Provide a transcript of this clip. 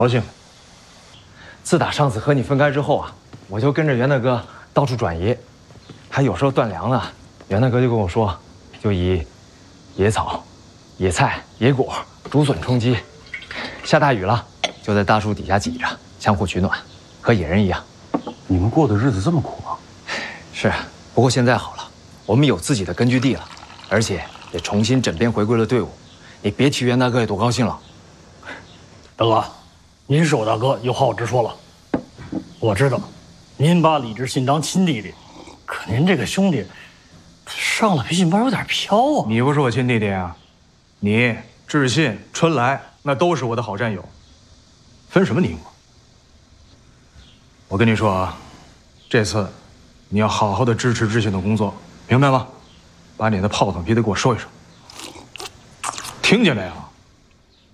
高兴。自打上次和你分开之后啊，我就跟着袁大哥到处转移，还有时候断粮呢，袁大哥就跟我说，就以野草、野菜、野果、竹笋充饥。下大雨了，就在大树底下挤着，相互取暖，和野人一样。 你们过的日子这么苦啊？ 是，不过现在好了，我们有自己的根据地了，而且也重新整编回归了队伍。你别提袁大哥有多高兴了。 大哥，您是我大哥，有话我直说了。我知道，您把李志信当亲弟弟，可您这个兄弟上了培训班有点飘啊。 你不是我亲弟弟啊？你、志信、春来那都是我的好战友，分什么你我？我跟你说啊，这次你要好好的支持志信的工作，明白吗？把你的炮筒皮得给我收一收，听见没有？